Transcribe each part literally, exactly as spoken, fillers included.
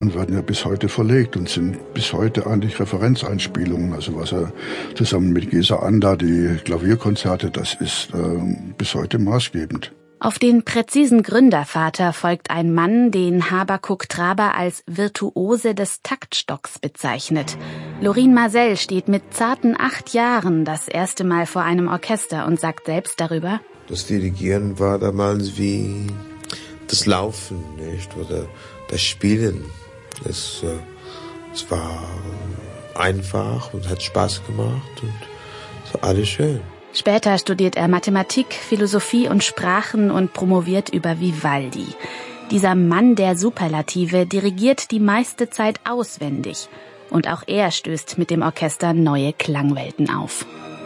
Und werden ja bis heute verlegt und sind bis heute eigentlich Referenzeinspielungen. Also was er zusammen mit Gesa Anda, die Klavierkonzerte, das ist äh, bis heute maßgebend. Auf den präzisen Gründervater folgt ein Mann, den Habakuk Traber als Virtuose des Taktstocks bezeichnet. Lorin Maazel steht mit zarten acht Jahren das erste Mal vor einem Orchester und sagt selbst darüber: Das Dirigieren war damals wie das Laufen, nicht? Oder das Spielen. Es, äh, es war einfach und hat Spaß gemacht und es war alles schön. Später studiert er Mathematik, Philosophie und Sprachen und promoviert über Vivaldi. Dieser Mann der Superlative dirigiert die meiste Zeit auswendig. Und auch er stößt mit dem Orchester neue Klangwelten auf.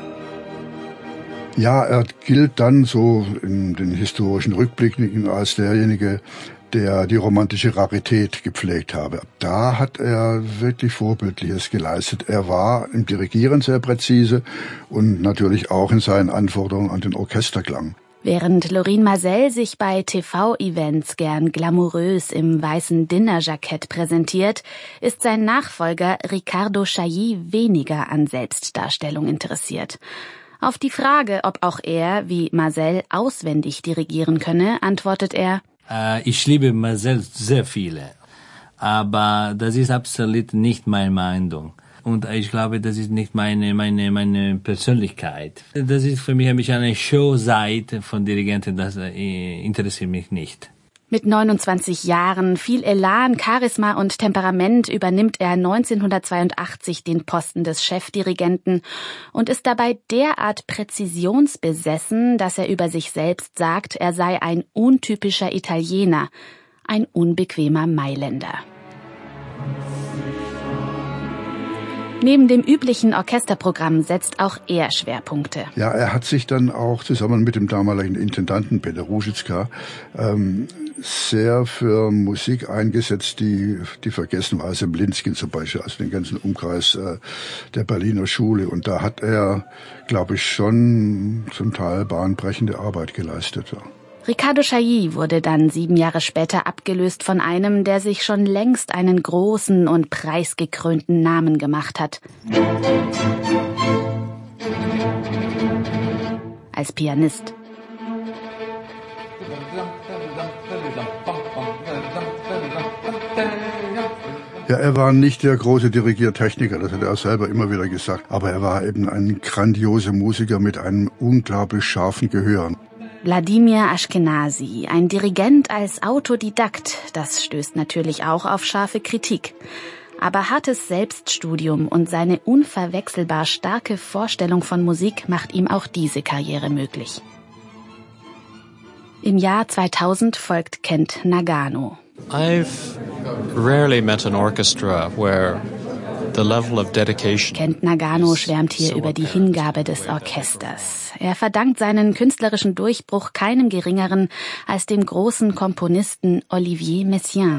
Ja, er gilt dann so in den historischen Rückblicken als derjenige, der die romantische Rarität gepflegt habe. Da hat er wirklich Vorbildliches geleistet. Er war im Dirigieren sehr präzise und natürlich auch in seinen Anforderungen an den Orchesterklang. Während Lorin Maazel sich bei T V-Events gern glamourös im weißen Dinnerjackett präsentiert, ist sein Nachfolger Ricardo Chailly weniger an Selbstdarstellung interessiert. Auf die Frage, ob auch er, wie Maazel, auswendig dirigieren könne, antwortet er: Ich liebe Maazel sehr viele, aber das ist absolut nicht meine Meinung. Und ich glaube, das ist nicht meine meine meine Persönlichkeit. Das ist für mich ein bisschen eine Showseite von Dirigenten, das äh, interessiert mich nicht. Mit neunundzwanzig Jahren, viel Elan, Charisma und Temperament übernimmt er neunzehnhundertzweiundachtzig den Posten des Chefdirigenten und ist dabei derart präzisionsbesessen, dass er über sich selbst sagt, er sei ein untypischer Italiener, ein unbequemer Mailänder. Neben dem üblichen Orchesterprogramm setzt auch er Schwerpunkte. Ja, er hat sich dann auch zusammen mit dem damaligen Intendanten Peter Ruzicka ähm, sehr für Musik eingesetzt, die die vergessen war, also Blindskin zum Beispiel, also den ganzen Umkreis äh, der Berliner Schule. Und da hat er, glaube ich, schon zum Teil bahnbrechende Arbeit geleistet. Ja. Ricardo Chailly wurde dann sieben Jahre später abgelöst von einem, der sich schon längst einen großen und preisgekrönten Namen gemacht hat. Als Pianist. Ja, er war nicht der große Dirigiertechniker, das hat er auch selber immer wieder gesagt. Aber er war eben ein grandioser Musiker mit einem unglaublich scharfen Gehör. Wladimir Ashkenazy, ein Dirigent als Autodidakt, das stößt natürlich auch auf scharfe Kritik. Aber hartes Selbststudium und seine unverwechselbar starke Vorstellung von Musik macht ihm auch diese Karriere möglich. Im Jahr zweitausend folgt Kent Nagano. I've rarely met an orchestra where the level of dedication. Kent Nagano schwärmt hier über die Hingabe des Orchesters. Er verdankt seinen künstlerischen Durchbruch keinem Geringeren als dem großen Komponisten Olivier Messiaen.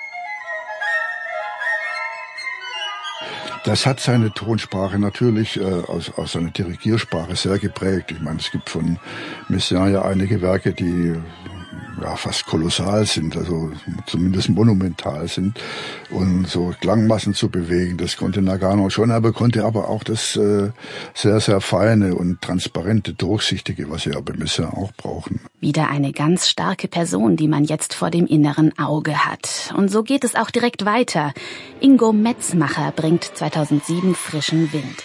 Das hat seine Tonsprache natürlich äh, aus, aus seiner Dirigiersprache sehr geprägt. Ich meine, es gibt von Messiaen ja einige Werke, die ja fast kolossal sind, also zumindest monumental sind, und so Klangmassen zu bewegen, das konnte Nagano schon, aber konnte aber auch das äh, sehr, sehr feine und transparente, durchsichtige, was sie ja bei Messiaen auch brauchen. Wieder eine ganz starke Person, die man jetzt vor dem inneren Auge hat. Und so geht es auch direkt weiter. Ingo Metzmacher bringt zweitausendsieben frischen Wind.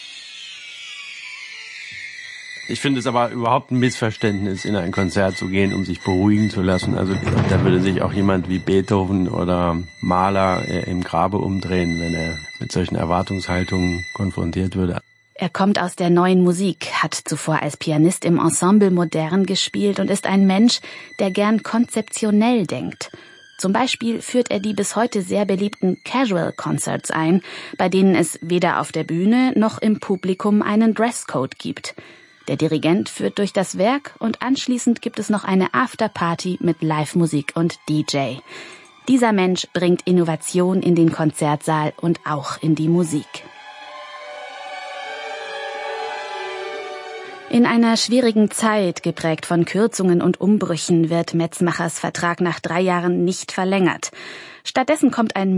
Ich finde es aber überhaupt ein Missverständnis, in ein Konzert zu gehen, um sich beruhigen zu lassen. Also da würde sich auch jemand wie Beethoven oder Mahler im Grabe umdrehen, wenn er mit solchen Erwartungshaltungen konfrontiert würde. Er kommt aus der neuen Musik, hat zuvor als Pianist im Ensemble Modern gespielt und ist ein Mensch, der gern konzeptionell denkt. Zum Beispiel führt er die bis heute sehr beliebten Casual Concerts ein, bei denen es weder auf der Bühne noch im Publikum einen Dresscode gibt. Der Dirigent führt durch das Werk und anschließend gibt es noch eine Afterparty mit Live-Musik und D J. Dieser Mensch bringt Innovation in den Konzertsaal und auch in die Musik. In einer schwierigen Zeit, geprägt von Kürzungen und Umbrüchen, wird Metzmachers Vertrag nach drei Jahren nicht verlängert. Stattdessen kommt ein